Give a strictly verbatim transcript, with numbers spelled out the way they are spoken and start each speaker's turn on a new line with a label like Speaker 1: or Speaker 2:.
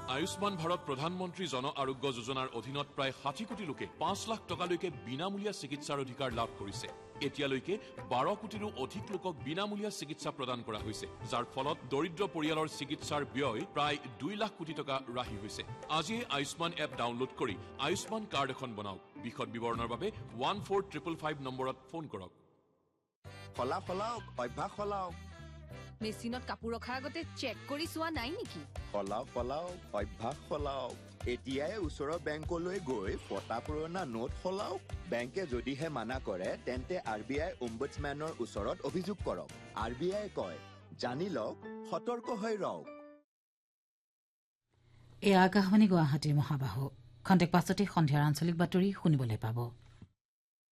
Speaker 1: আয়ুষ্মান ভাৰত প্ৰধানমন্ত্ৰী জন আৰোগ্য যোজনাৰ অধীনত প্ৰায় ষাঠি কোটি লোকে পাঁচ লাখ টকালৈকে বিনামূলীয়া চিকিৎসাৰ অধিকাৰ লাভ কৰিছে। এতিয়ালৈকে বাৰ কোটিৰো অধিক লোকক বিনামূলীয়া চিকিৎসা প্ৰদান কৰা হৈছে, যাৰ ফলত দৰিদ্ৰ পৰিয়ালৰ চিকিৎসাৰ ব্যয় প্ৰায় দুই লাখ কোটি টকা ৰাহি হৈছে। আজিয়ে আয়ুষ্মান এপ ডাউনলোড কৰি আয়ুষ্মান কাৰ্ড এখন বনাওক। বিশদ বিৱৰণৰ বাবে ওৱান ফ'ৰ ট্ৰিপল ফাইভ নম্বৰত ফোন কৰক।
Speaker 2: ফলা ফলাওক অভ্যাস ফলাওক।
Speaker 3: মেচিনত কাপোৰ ৰখাৰ আগতে চেক কৰি চোৱা নাই নেকি?
Speaker 2: ফলাওক ফলাওক অভ্যাস ফলাওক। এতিয়াই ওচৰৰ বেংকলৈ গৈ ফটা পুৰণা নোট ফলাওক। বেংকে যদিহে মানা কৰে তেন্তে আৰ বি আই অম্বুডছমেনৰ ওচৰত অভিযোগ কৰক। আৰ বি আই কয়, জানি লওক, সতৰ্ক হৈ ৰওক।
Speaker 4: এই আকাশবাণী গুৱাহাটীৰ মহাবাহু খন্তেক পাছতে সন্ধিয়াৰ আঞ্চলিক বাতৰি শুনিবলৈ পাব।